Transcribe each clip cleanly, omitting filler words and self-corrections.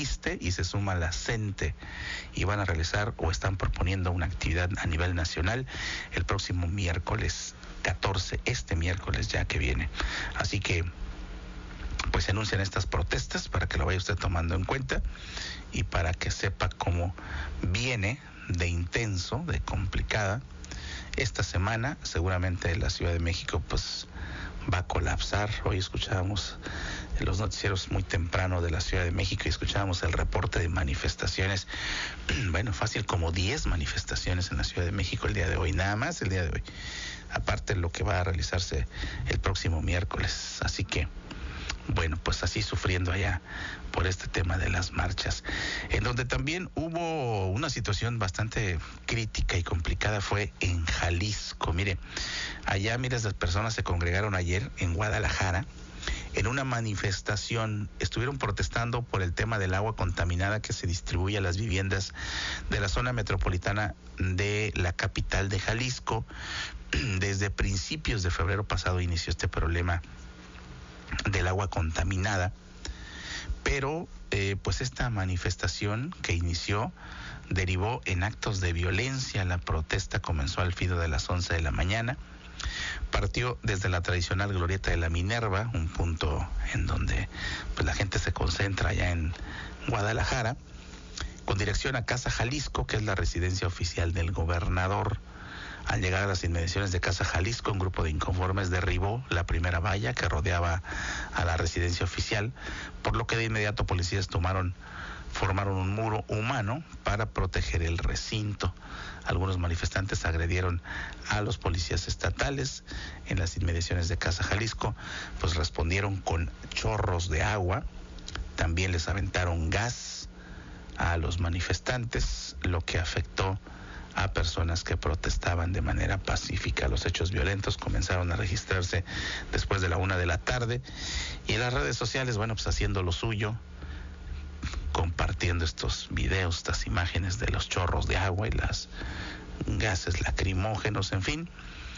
ISSSTE y se suma la CENTE y van a realizar o están proponiendo una actividad a nivel nacional el próximo miércoles 14, este miércoles ya que viene. Así que pues se anuncian estas protestas para que lo vaya usted tomando en cuenta y para que sepa cómo viene de intenso, de complicada. Esta semana seguramente la Ciudad de México pues va a colapsar. Hoy escuchábamos en los noticieros muy temprano de la Ciudad de México y escuchábamos el reporte de manifestaciones. Bueno, fácil como 10 manifestaciones en la Ciudad de México el día de hoy, nada más el día de hoy. Aparte de lo que va a realizarse el próximo miércoles. Así que bueno, pues así sufriendo allá por este tema de las marchas. En donde también hubo una situación bastante crítica y complicada fue en Jalisco. Mire, allá miles de personas se congregaron ayer en Guadalajara en una manifestación. Estuvieron protestando por el tema del agua contaminada que se distribuye a las viviendas de la zona metropolitana de la capital de Jalisco. Desde principios de febrero pasado inició este problema del agua contaminada, pero pues esta manifestación que inició derivó en actos de violencia. La protesta comenzó al filo de las 11 de la mañana, partió desde la tradicional glorieta de la Minerva, un punto en donde pues la gente se concentra allá en Guadalajara, con dirección a Casa Jalisco, que es la residencia oficial del gobernador. Al llegar a las inmediaciones de Casa Jalisco, un grupo de inconformes derribó la primera valla que rodeaba a la residencia oficial, por lo que de inmediato policías formaron un muro humano para proteger el recinto. Algunos manifestantes agredieron a los policías estatales en las inmediaciones de Casa Jalisco, pues respondieron con chorros de agua. También les aventaron gas a los manifestantes, lo que afectó a personas que protestaban de manera pacífica. Los hechos violentos comenzaron a registrarse después de la 1 de la tarde y en las redes sociales, bueno, pues haciendo lo suyo, compartiendo estos videos, estas imágenes de los chorros de agua y las gases lacrimógenos, en fin,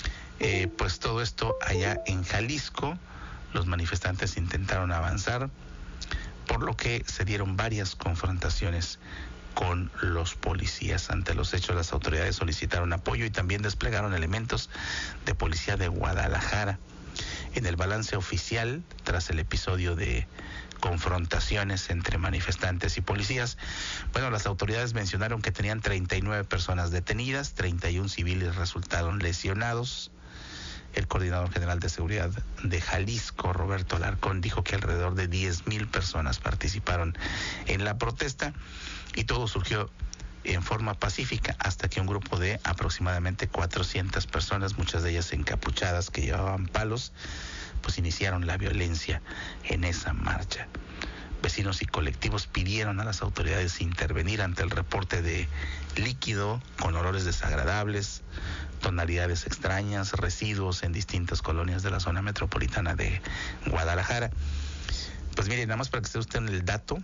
pues todo esto allá en Jalisco. Los manifestantes intentaron avanzar, por lo que se dieron varias confrontaciones con los policías. Ante los hechos, las autoridades solicitaron apoyo y también desplegaron elementos de policía de Guadalajara. En el balance oficial, tras el episodio de confrontaciones entre manifestantes y policías, bueno, las autoridades mencionaron que tenían 39 personas detenidas, 31 civiles resultaron lesionados. El coordinador general de seguridad de Jalisco, Roberto Alarcón, dijo que alrededor de 10,000 personas participaron en la protesta y todo surgió en forma pacífica hasta que un grupo de aproximadamente 400 personas, muchas de ellas encapuchadas que llevaban palos, pues iniciaron la violencia en esa marcha. Vecinos y colectivos pidieron a las autoridades intervenir ante el reporte de líquido con olores desagradables, tonalidades extrañas, residuos en distintas colonias de la zona metropolitana de Guadalajara. Pues miren, nada más para que esté usted en el dato,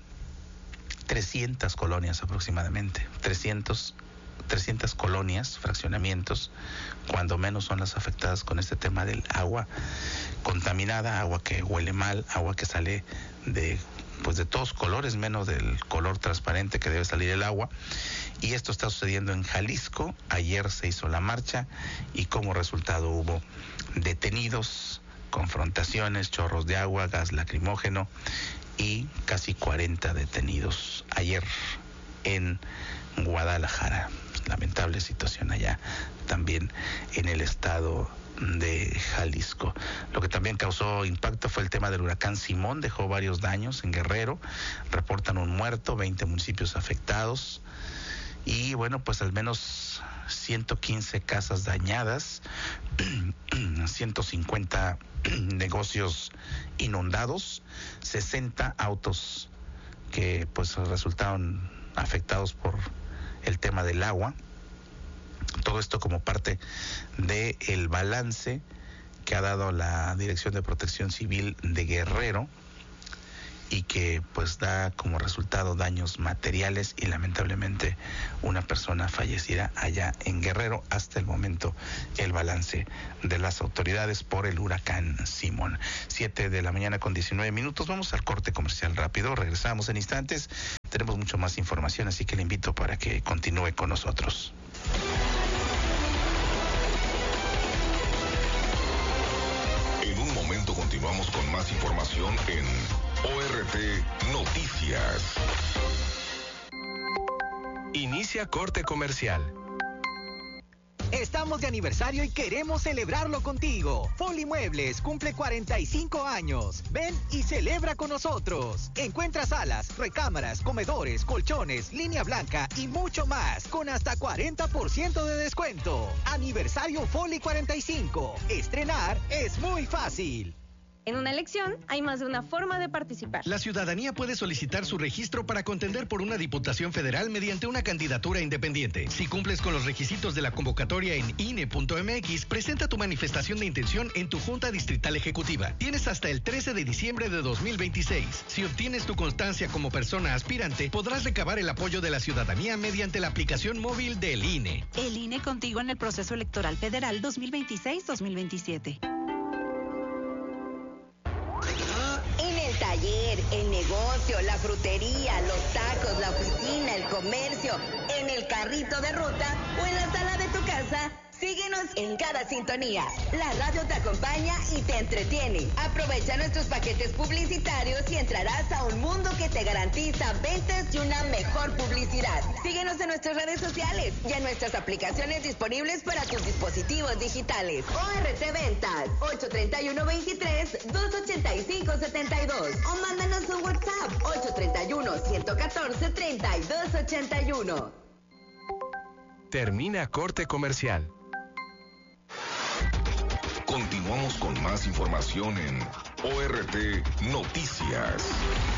300 colonias aproximadamente, 300 colonias, fraccionamientos, cuando menos son las afectadas con este tema del agua contaminada, agua que huele mal, agua que sale de todos colores, menos del color transparente que debe salir el agua. Y esto está sucediendo en Jalisco. Ayer se hizo la marcha y como resultado hubo detenidos, confrontaciones, chorros de agua, gas lacrimógeno y casi 40 detenidos ayer en Guadalajara. Lamentable situación allá también en el estado de Jalisco. Lo que también causó impacto fue el tema del huracán Simón. Dejó varios daños en Guerrero, reportan un muerto, 20 municipios afectados y bueno, pues al menos 115 casas dañadas, 150 negocios inundados, 60 autos que pues resultaron afectados por el tema del agua. Todo esto como parte del balance que ha dado la Dirección de Protección Civil de Guerrero y que pues da como resultado daños materiales y lamentablemente una persona fallecida allá en Guerrero. Hasta el momento el balance de las autoridades por el huracán Simón. 7 de la mañana con 19 minutos. Vamos al corte comercial rápido. Regresamos en instantes. tenemos mucho más información, así que le invito para que continúe con nosotros. En un momento continuamos con más información en ORT Noticias. Inicia corte comercial. Estamos de aniversario y queremos celebrarlo contigo. Foli Muebles cumple 45 años. Ven y celebra con nosotros. Encuentra salas, recámaras, comedores, colchones, línea blanca y mucho más con hasta 40% de descuento. Aniversario Foli 45. Estrenar es muy fácil. En una elección hay más de una forma de participar. La ciudadanía puede solicitar su registro para contender por una diputación federal mediante una candidatura independiente. Si cumples con los requisitos de la convocatoria en INE.mx, presenta tu manifestación de intención en tu Junta Distrital Ejecutiva. Tienes hasta el 13 de diciembre de 2026. Si obtienes tu constancia como persona aspirante, podrás recabar el apoyo de la ciudadanía mediante la aplicación móvil del INE. El INE contigo en el proceso electoral federal 2026-2027. Taller, el negocio, la frutería, los tacos, la oficina, el comercio, en el carrito de ruta o en la sala de tu casa. Síguenos en cada sintonía. La radio te acompaña y te entretiene. Aprovecha nuestros paquetes publicitarios y entrarás a un mundo que te garantiza ventas y una mejor publicidad. Síguenos en nuestras redes sociales y en nuestras aplicaciones disponibles para tus dispositivos digitales. ORT Ventas, 831-23-285-72 o mándanos un WhatsApp, 831-114-3281. Termina corte comercial. Continuamos con más información en ORT Noticias.